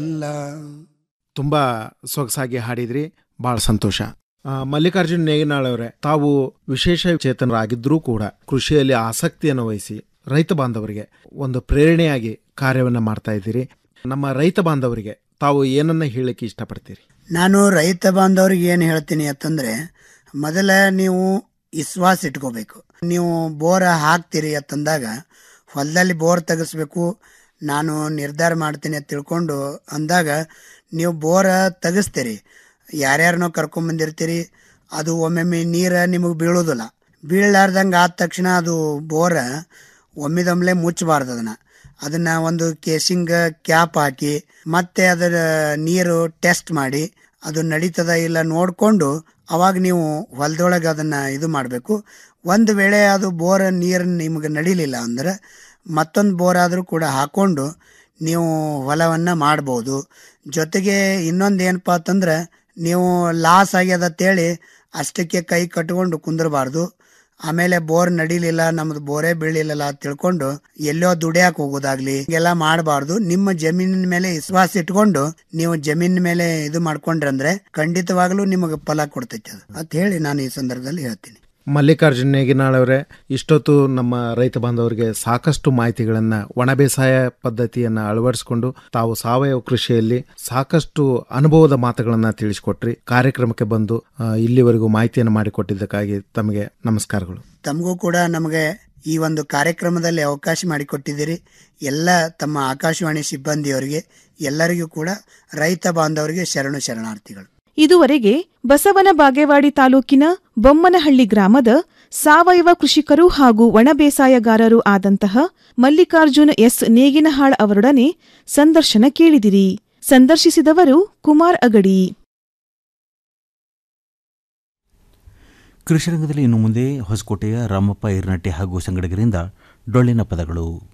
ತುಂಬಾ ಸೊಗಸಾಗಿ ಹಾಡಿದ್ರಿ, ಬಹಳ ಸಂತೋಷ. ಮಲ್ಲಿಕಾರ್ಜುನ್ ನೇಗಿನಾಳ್ ಅವರೇ, ತಾವು ವಿಶೇಷ ಚೇತನರಾಗಿದ್ರೂ ಕೂಡ ಕೃಷಿಯಲ್ಲಿ ಆಸಕ್ತಿಯನ್ನು ವಹಿಸಿ ರೈತ ಬಾಂಧವರಿಗೆ ಒಂದು ಪ್ರೇರಣೆಯಾಗಿ ಕಾರ್ಯವನ್ನು ಮಾಡ್ತಾ ಇದ್ದೀರಿ. ನಮ್ಮ ರೈತ ಬಾಂಧವರಿಗೆ ತಾವು ಏನನ್ನ ಹೇಳಲಿಕ್ಕೆ ಇಷ್ಟಪಡ್ತೀರಿ? ನಾನು ರೈತ ಬಾಂಧವ್ರಿಗೆ ಏನು ಹೇಳ್ತೀನಿ ಅಂತಂದ್ರೆ, ಮೊದಲ ನೀವು ವಿಶ್ವಾಸ ಇಟ್ಕೋಬೇಕು. ನೀವು ಬೋರ್ ಹಾಕ್ತೀರಿ ಅಂತಂದಾಗ ಹೊಲದಲ್ಲಿ ಬೋರ್ ತೆಗಿಸ್ಬೇಕು, ನಾನು ನಿರ್ಧಾರ ಮಾಡ್ತೀನಿ ಅಂತ ತಿಳ್ಕೊಂಡು ಅಂದಾಗ ನೀವು ಬೋರ್ ತೆಗಿಸ್ತೀರಿ. ಯಾರ್ಯಾರನೋ ಕರ್ಕೊಂಬಂದಿರ್ತೀರಿ, ಅದು ಒಮ್ಮೊಮ್ಮೆ ನೀರು ನಿಮಗೆ ಬೀಳೋದಿಲ್ಲ. ಬೀಳಲಾರ್ದಂಗೆ ಆದ ತಕ್ಷಣ ಅದು ಬೋರ್ ಒಮ್ಮಿದೊಮ್ಮೆಲೆ ಮುಚ್ಚಬಾರ್ದು. ಅದನ್ನು ಒಂದು ಕೇಸಿಂಗ್ ಕ್ಯಾಪ್ ಹಾಕಿ ಮತ್ತೆ ಅದರ ನೀರು ಟೆಸ್ಟ್ ಮಾಡಿ ಅದು ನಡೀತದ ಇಲ್ಲ ನೋಡಿಕೊಂಡು ಅವಾಗ ನೀವು ಹೊಲದೊಳಗೆ ಅದನ್ನು ಇದು ಮಾಡಬೇಕು. ಒಂದು ವೇಳೆ ಅದು ಬೋರ್ ನೀರು ನಿಮಗೆ ನಡೀಲಿಲ್ಲ ಅಂದ್ರೆ ಮತ್ತೊಂದು ಬೋರ್ ಆದರೂ ಕೂಡ ಹಾಕ್ಕೊಂಡು ನೀವು ಹೊಲವನ್ನು ಮಾಡ್ಬೋದು. ಜೊತೆಗೆ ಇನ್ನೊಂದು ಏನಪ್ಪ ಅಂತಂದ್ರೆ, ನೀವು ಲಾಸ್ ಆಗ್ಯದಂತೇಳಿ ಅಷ್ಟಕ್ಕೆ ಕೈ ಕಟ್ಕೊಂಡು ಕುಂದ್ರಬಾರ್ದು. ಆಮೇಲೆ ಬೋರ್ ನಡೀಲಿಲ್ಲ, ನಮ್ದು ಬೋರೇ ಬೀಳಿಲ್ಲ ಅಂತ ತಿಳ್ಕೊಂಡು ಎಲ್ಲೋ ದುಡಿಯಾಕೆ ಹೋಗೋದಾಗ್ಲಿ ಎಲ್ಲ ಮಾಡಬಾರ್ದು. ನಿಮ್ಮ ಜಮೀನಿನ ಮೇಲೆ ವಿಶ್ವಾಸ ಇಟ್ಕೊಂಡು ನೀವು ಜಮೀನಿನ ಮೇಲೆ ಇದು ಮಾಡ್ಕೊಂಡ್ರಂದ್ರೆ ಖಂಡಿತವಾಗ್ಲೂ ನಿಮಗೆ ಫಲ ಕೊಡ್ತೈತೆ ಅದು ಅಂತ ಹೇಳಿ ನಾನು ಈ ಸಂದರ್ಭದಲ್ಲಿ ಹೇಳ್ತೀನಿ. ಮಲ್ಲಿಕಾರ್ಜುನ್ ನೇಗಿನಾಳ್ ಅವರೇ, ಇಷ್ಟೊತ್ತು ನಮ್ಮ ರೈತ ಬಾಂಧವರಿಗೆ ಸಾಕಷ್ಟು ಮಾಹಿತಿಗಳನ್ನು, ಒಣ ಬೇಸಾಯ ಪದ್ಧತಿಯನ್ನು ಅಳವಡಿಸಿಕೊಂಡು ತಾವು ಸಾವಯವ ಕೃಷಿಯಲ್ಲಿ ಸಾಕಷ್ಟು ಅನುಭವದ ಮಾತುಗಳನ್ನು ತಿಳಿಸಿಕೊಟ್ರಿ. ಕಾರ್ಯಕ್ರಮಕ್ಕೆ ಬಂದು ಇಲ್ಲಿವರೆಗೂ ಮಾಹಿತಿಯನ್ನು ಮಾಡಿಕೊಟ್ಟಿದ್ದಕ್ಕಾಗಿ ತಮಗೆ ನಮಸ್ಕಾರಗಳು. ತಮಗೂ ಕೂಡ ನಮಗೆ ಈ ಒಂದು ಕಾರ್ಯಕ್ರಮದಲ್ಲಿ ಅವಕಾಶ ಮಾಡಿಕೊಟ್ಟಿದ್ದೀರಿ. ಎಲ್ಲ ತಮ್ಮ ಆಕಾಶವಾಣಿ ಸಿಬ್ಬಂದಿಯವರಿಗೆ ಎಲ್ಲರಿಗೂ ಕೂಡ ರೈತ ಬಾಂಧವರಿಗೆ ಶರಣಾರ್ಥಿಗಳು. ಇದುವರೆಗೆ ಬಸವನ ಬಾಗೇವಾಡಿ ತಾಲೂಕಿನ ಬೊಮ್ಮನಹಳ್ಳಿ ಗ್ರಾಮದ ಸಾವಯವ ಕೃಷಿಕರು ಹಾಗೂ ಒಣಬೇಸಾಯಗಾರರು ಆದಂತಹ ಮಲ್ಲಿಕಾರ್ಜುನ್ ಎಸ್ ನೇಗಿನಹಾಳ್ ಅವರೊಡನೆ ಸಂದರ್ಶನ ಕೇಳಿದಿರಿ. ಸಂದರ್ಶಿಸಿದವರು ಕುಮಾರ್ ಅಗಡಿ. ಕೃಷಿ ರಂಗದಲ್ಲಿ ಇನ್ನು ಮುಂದೆ ಹೊಸಕೋಟೆಯ ರಾಮಪ್ಪ ಈರ್ನಟ್ಟಿ ಹಾಗೂ ಸಂಗಡಿಗರಿಂದ ಡೊಳ್ಳಿನ ಪದಗಳು.